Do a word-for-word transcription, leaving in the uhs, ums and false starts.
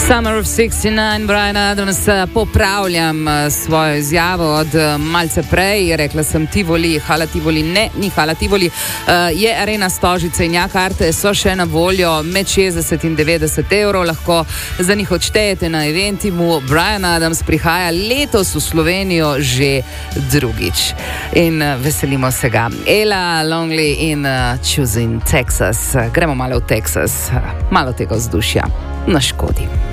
Summer of šestdeset devet, Bryan Adams, popravljam svojo izjavo od malce prej. Rekla sem Tivoli, Hala Tivoli, ne, ni Hala Tivoli. Je Arena Stožice in ja, karte so še na voljo med šestdeset in devetdeset evrov. Lahko za njih odštejete na Eventimu. Bryan Adams prihaja letos v Slovenijo že drugič. In veselimo se ga. Ella Longley in Choosing Texas. Gremo malo v Texas, malo tega vzdušja na škodi.